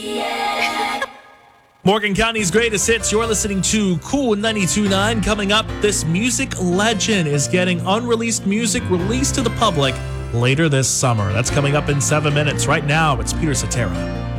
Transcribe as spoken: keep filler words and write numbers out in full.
Morgan County's greatest hits. You're listening to Cool ninety-two point nine. Coming up, this music legend is getting unreleased music released to the public later this summer. That's coming up in seven minutes. Right now, it's Peter Cetera.